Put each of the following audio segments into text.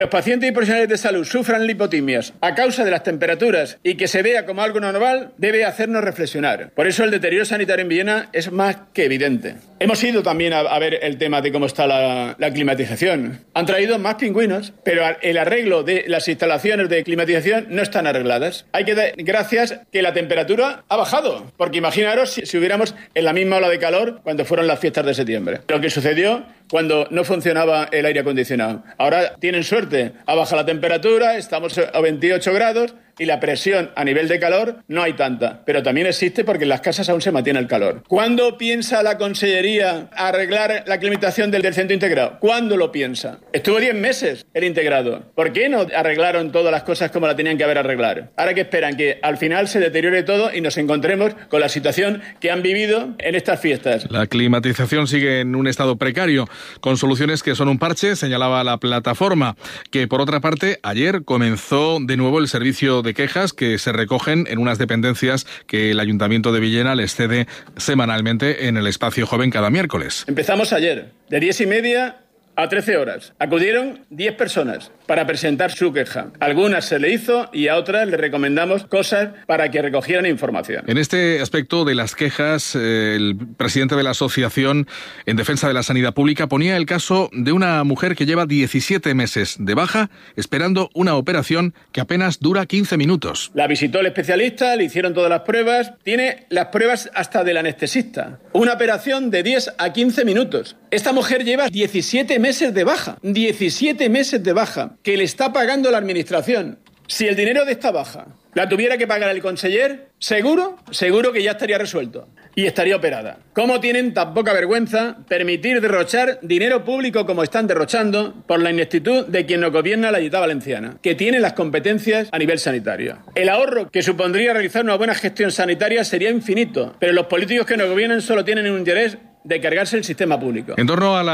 los pacientes y profesionales de salud sufran lipotimias a causa de las temperaturas y que se vea como algo normal, debe hacernos reflexionar. Por eso el deterioro sanitario en Villena es más que evidente. Hemos ido también a ver el tema de cómo está la climatización. Han traído más pingüinos, pero el arreglo de las instalaciones de climatización no están arregladas. Hay que dar gracias que la temperatura ha bajado, porque imaginaros si hubiéramos en la misma ola de calor cuando fueron las fiestas de septiembre. Lo que sucedió cuando no funcionaba el aire acondicionado. Ahora tienen suerte, ha bajado la temperatura, estamos a 28 grados y la presión a nivel de calor no hay tanta, pero también existe porque en las casas aún se mantiene el calor. ¿Cuándo piensa la Consellería arreglar la climatización del centro integrado? ¿Cuándo lo piensa? Estuvo 10 meses el integrado. ¿Por qué no arreglaron todas las cosas como la tenían que haber arreglado? Ahora que esperan que al final se deteriore todo y nos encontremos con la situación que han vivido en estas fiestas. La climatización sigue en un estado precario, con soluciones que son un parche, señalaba la plataforma, que por otra parte ayer comenzó de nuevo el servicio de quejas que se recogen en unas dependencias que el Ayuntamiento de Villena les cede semanalmente en el Espacio Joven cada miércoles. Empezamos ayer, de 10:30 a 13 horas. Acudieron 10 personas para presentar su queja. A algunas se le hizo y a otras le recomendamos cosas para que recogieran información. En este aspecto de las quejas, el presidente de la Asociación en Defensa de la Sanidad Pública ponía el caso de una mujer que lleva 17 meses de baja esperando una operación que apenas dura 15 minutos. La visitó el especialista, le hicieron todas las pruebas, tiene las pruebas hasta del anestesista. Una operación de 10 a 15 minutos. Esta mujer lleva 17 meses de baja, 17 meses de baja, que le está pagando la administración. Si el dinero de esta baja la tuviera que pagar el conseller, seguro que ya estaría resuelto y estaría operada. ¿Cómo tienen tan poca vergüenza permitir derrochar dinero público como están derrochando por la ineptitud de quien nos gobierna la Generalitat Valenciana, que tiene las competencias a nivel sanitario? El ahorro que supondría realizar una buena gestión sanitaria sería infinito, pero los políticos que nos gobiernan solo tienen un interés de cargarse el sistema público. En torno a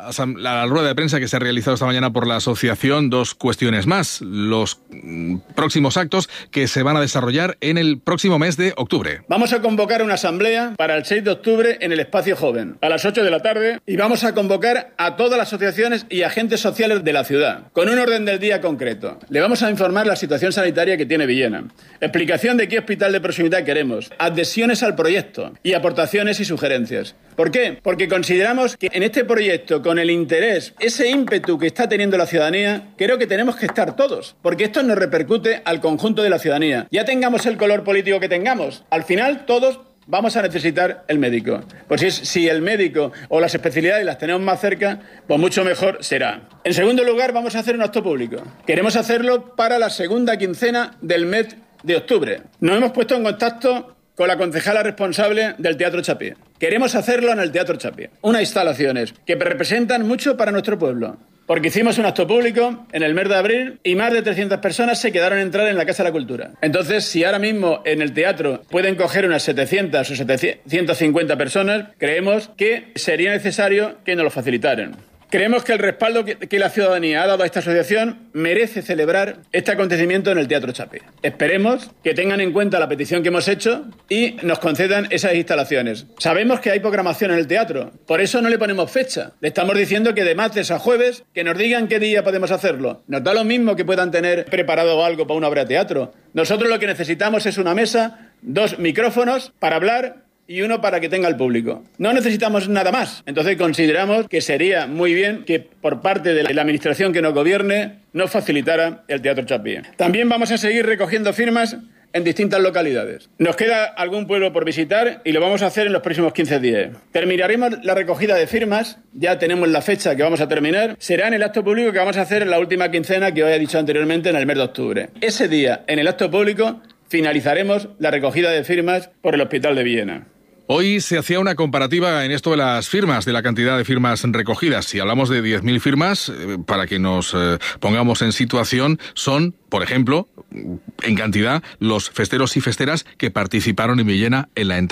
la rueda de prensa que se ha realizado esta mañana por la asociación, dos cuestiones más. Los próximos actos que se van a desarrollar en el próximo mes de octubre. Vamos a convocar una asamblea para el 6 de octubre en el Espacio Joven, a las 8 de la tarde, y vamos a convocar a todas las asociaciones y agentes sociales de la ciudad, con un orden del día concreto. Le vamos a informar la situación sanitaria que tiene Villena, explicación de qué hospital de proximidad queremos, adhesiones al proyecto y aportaciones y sugerencias. ¿Por qué? Porque consideramos que en este proyecto, con el interés, ese ímpetu que está teniendo la ciudadanía, creo que tenemos que estar todos, porque esto nos repercute al conjunto de la ciudadanía. Ya tengamos el color político que tengamos, al final todos vamos a necesitar el médico. Pues si el médico o las especialidades las tenemos más cerca, pues mucho mejor será. En segundo lugar, vamos a hacer un acto público. Queremos hacerlo para la segunda quincena del mes de octubre. Nos hemos puesto en contacto con la concejala responsable del Teatro Chapí. Queremos hacerlo en el Teatro Chapí. Unas instalaciones que representan mucho para nuestro pueblo. Porque hicimos un acto público en el mes de abril y más de 300 personas se quedaron a entrar en la Casa de la Cultura. Entonces, si ahora mismo en el teatro pueden coger unas 700 o 750 personas, creemos que sería necesario que nos lo facilitaran. Creemos que el respaldo que la ciudadanía ha dado a esta asociación merece celebrar este acontecimiento en el Teatro Chapí. Esperemos que tengan en cuenta la petición que hemos hecho y nos concedan esas instalaciones. Sabemos que hay programación en el teatro, por eso no le ponemos fecha. Le estamos diciendo que de martes a jueves, que nos digan qué día podemos hacerlo. Nos da lo mismo que puedan tener preparado algo para una obra de teatro. Nosotros lo que necesitamos es una mesa, 2 micrófonos para hablar y uno para que tenga el público. No necesitamos nada más. Entonces consideramos que sería muy bien que por parte de la administración que nos gobierne nos facilitara el Teatro Chapí. También vamos a seguir recogiendo firmas en distintas localidades. Nos queda algún pueblo por visitar y lo vamos a hacer en los próximos 15 días. Terminaremos la recogida de firmas, ya tenemos la fecha que vamos a terminar, será en el acto público que vamos a hacer en la última quincena que os he dicho anteriormente, en el mes de octubre. Ese día, en el acto público, finalizaremos la recogida de firmas por el Hospital de Villena. Hoy se hacía una comparativa en esto de las firmas, de la cantidad de firmas recogidas. Si hablamos de 10.000 firmas, para que nos pongamos en situación, son, por ejemplo, en cantidad, los festeros y festeras que participaron en Villena en la entrada.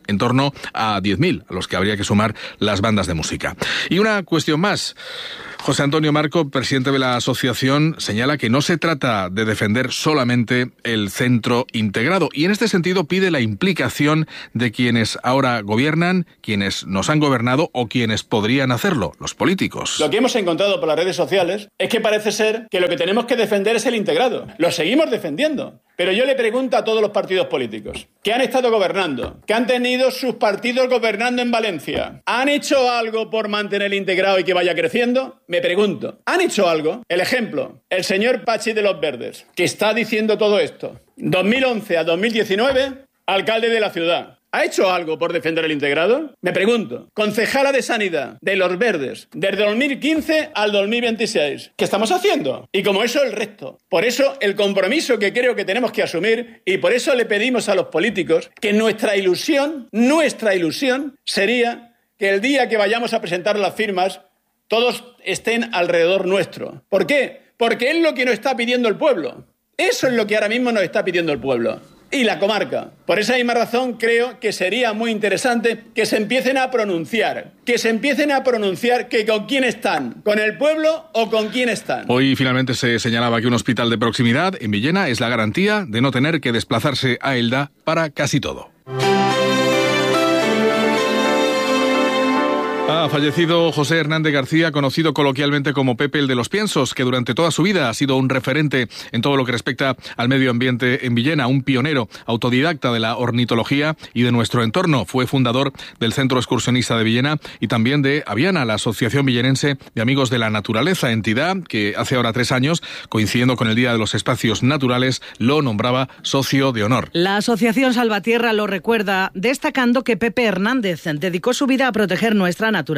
en torno a 10.000, a los que habría que sumar las bandas de música. Y una cuestión más. José Antonio Marco, presidente de la asociación, señala que no se trata de defender solamente el centro integrado y en este sentido pide la implicación de quienes ahora gobiernan, quienes nos han gobernado o quienes podrían hacerlo, los políticos. Lo que hemos encontrado por las redes sociales es que parece ser que lo que tenemos que defender es el integrado. Lo seguimos defendiendo. Pero yo le pregunto a todos los partidos políticos que han estado gobernando, que han tenido sus partidos gobernando en Valencia, ¿han hecho algo por mantener el integrado y que vaya creciendo? Me pregunto, ¿han hecho algo? El ejemplo, el señor Pachi de los Verdes, que está diciendo todo esto. 2011 a 2019, alcalde de la ciudad. ¿Ha hecho algo por defender el integrado? Me pregunto. Concejala de Sanidad de Los Verdes, desde 2015 al 2026. ¿Qué estamos haciendo? Y como eso el resto. Por eso el compromiso que creo que tenemos que asumir y por eso le pedimos a los políticos que nuestra ilusión sería que el día que vayamos a presentar las firmas todos estén alrededor nuestro. ¿Por qué? Porque es lo que nos está pidiendo el pueblo. Eso es lo que ahora mismo nos está pidiendo el pueblo. Y la comarca. Por esa misma razón creo que sería muy interesante que se empiecen a pronunciar. Que con quién están. ¿Con el pueblo o con quién están? Hoy finalmente se señalaba que un hospital de proximidad en Villena es la garantía de no tener que desplazarse a Elda para casi todo. Ha fallecido José Hernández García, conocido coloquialmente como Pepe el de los Piensos, que durante toda su vida ha sido un referente en todo lo que respecta al medio ambiente en Villena, un pionero autodidacta de la ornitología y de nuestro entorno. Fue fundador del Centro Excursionista de Villena y también de Aviana, la Asociación Villenense de Amigos de la Naturaleza, entidad que hace ahora 3 años, coincidiendo con el Día de los Espacios Naturales, lo nombraba socio de honor. La Asociación Salvatierra lo recuerda, destacando que Pepe Hernández dedicó su vida a proteger nuestra naturaleza.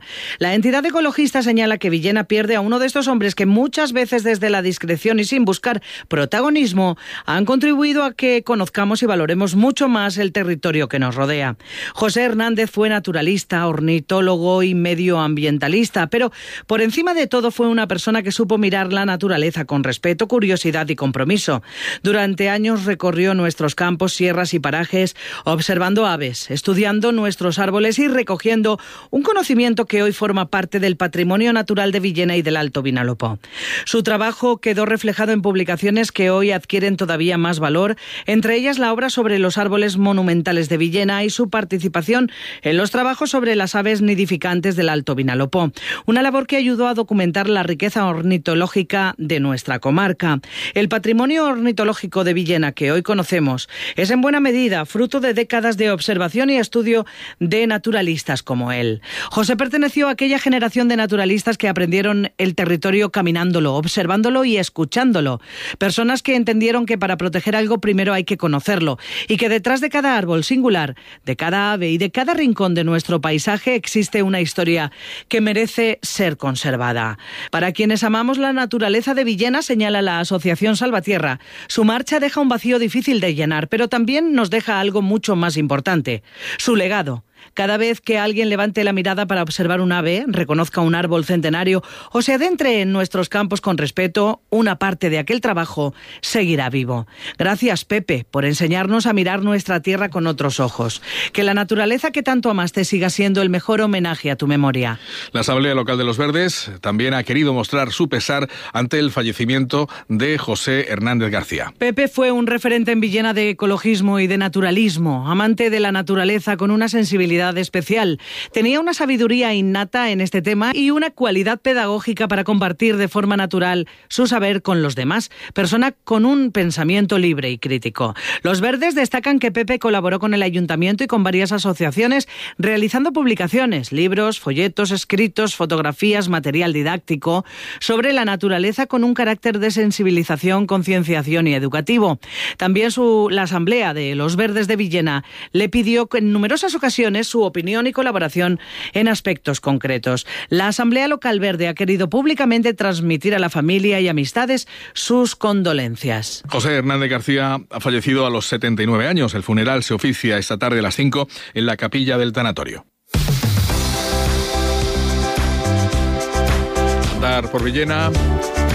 La entidad ecologista señala que Villena pierde a uno de estos hombres que muchas veces desde la discreción y sin buscar protagonismo han contribuido a que conozcamos y valoremos mucho más el territorio que nos rodea. José Hernández fue naturalista, ornitólogo y medioambientalista, pero por encima de todo fue una persona que supo mirar la naturaleza con respeto, curiosidad y compromiso. Durante años recorrió nuestros campos, sierras y parajes, observando aves, estudiando nuestros árboles y recogiendo un conocimiento que hoy forma parte del patrimonio natural de Villena y del Alto Vinalopó. Su trabajo quedó reflejado en publicaciones que hoy adquieren todavía más valor, entre ellas la obra sobre los árboles monumentales de Villena y su participación en los trabajos sobre las aves nidificantes del Alto Vinalopó, una labor que ayudó a documentar la riqueza ornitológica de nuestra comarca. El patrimonio ornitológico de Villena que hoy conocemos es en buena medida fruto de décadas de observación y estudio de naturalistas como él. José perteneció a aquella generación de naturalistas que aprendieron el territorio caminándolo, observándolo y escuchándolo. Personas que entendieron que para proteger algo primero hay que conocerlo y que detrás de cada árbol singular, de cada ave y de cada rincón de nuestro paisaje existe una historia que merece ser conservada. Para quienes amamos la naturaleza de Villena, señala la Asociación Salvatierra, su marcha deja un vacío difícil de llenar, pero también nos deja algo mucho más importante, su legado. Cada vez que alguien levante la mirada para observar un ave, reconozca un árbol centenario o se adentre en nuestros campos con respeto, una parte de aquel trabajo seguirá vivo. Gracias, Pepe, por enseñarnos a mirar nuestra tierra con otros ojos. Que la naturaleza que tanto amaste siga siendo el mejor homenaje a tu memoria. La Asamblea Local de Los Verdes también ha querido mostrar su pesar ante el fallecimiento de José Hernández García. Pepe fue un referente en Villena de ecologismo y de naturalismo, amante de la naturaleza con una sensibilidad especial. Tenía una sabiduría innata en este tema y una cualidad pedagógica para compartir de forma natural su saber con los demás, persona con un pensamiento libre y crítico. Los Verdes destacan que Pepe colaboró con el Ayuntamiento y con varias asociaciones realizando publicaciones, libros, folletos, escritos, fotografías, material didáctico sobre la naturaleza con un carácter de sensibilización, concienciación y educativo. También la Asamblea de los Verdes de Villena le pidió en numerosas ocasiones su opinión y colaboración en aspectos concretos. La Asamblea Local Verde ha querido públicamente transmitir a la familia y amistades sus condolencias. José Hernández García ha fallecido a los 79 años. El funeral se oficia esta tarde a las 5 en la capilla del tanatorio. Andar por Villena.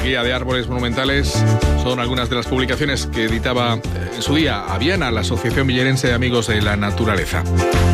Guía de árboles monumentales son algunas de las publicaciones que editaba en su día Aviana, la Asociación Villerense de Amigos de la Naturaleza.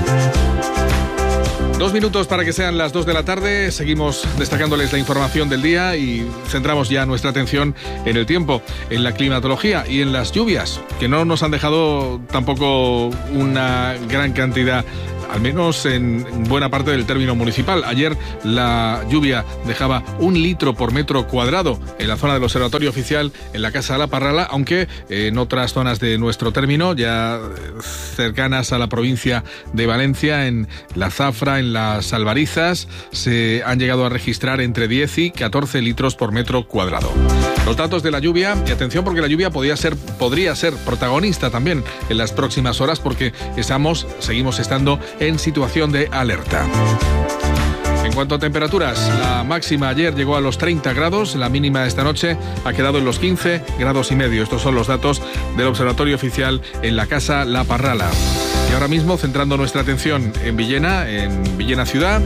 2 minutos para que sean las 2 de la tarde. Seguimos destacándoles la información del día y centramos ya nuestra atención en el tiempo, en la climatología y en las lluvias, que no nos han dejado tampoco una gran cantidad, al menos en buena parte del término municipal. Ayer la lluvia dejaba 1 litro por metro cuadrado en la zona del observatorio oficial en la Casa de la Parrala, aunque en otras zonas de nuestro término, ya cercanas a la provincia de Valencia, en la Zafra, en las Albarizas, se han llegado a registrar entre 10 y 14 litros por metro cuadrado. Los datos de la lluvia, y atención porque la lluvia podría ser protagonista también en las próximas horas, porque seguimos estando en situación de alerta. En cuanto a temperaturas, la máxima ayer llegó a los 30 grados, la mínima esta noche ha quedado en los 15 grados y medio. Estos son los datos del observatorio oficial en la Casa La Parrala. Y ahora mismo, centrando nuestra atención en Villena ciudad,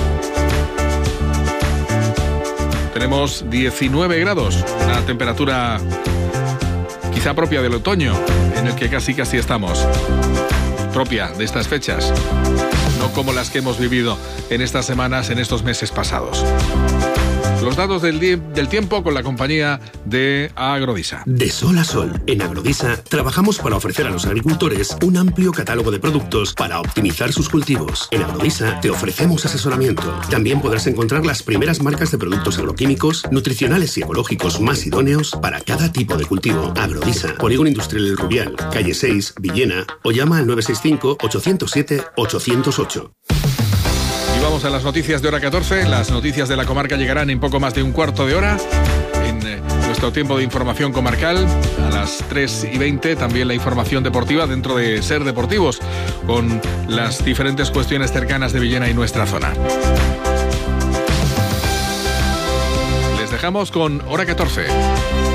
tenemos 19 grados, una temperatura quizá propia del otoño, en el que casi estamos. Propia de estas fechas, no como las que hemos vivido en estas semanas, en estos meses pasados. Los datos del tiempo con la compañía de Agrodisa. De sol a sol, en Agrodisa trabajamos para ofrecer a los agricultores un amplio catálogo de productos para optimizar sus cultivos. En Agrodisa te ofrecemos asesoramiento. También podrás encontrar las primeras marcas de productos agroquímicos, nutricionales y ecológicos más idóneos para cada tipo de cultivo. Agrodisa, Polígono Industrial El Rubial, calle 6, Villena, o llama al 965-807-808. Y vamos a las noticias de hora 14. Las noticias de la comarca llegarán en poco más de un cuarto de hora. En nuestro tiempo de información comarcal, a las 3:20, también la información deportiva dentro de Ser Deportivos, con las diferentes cuestiones cercanas de Villena y nuestra zona. Les dejamos con hora 14.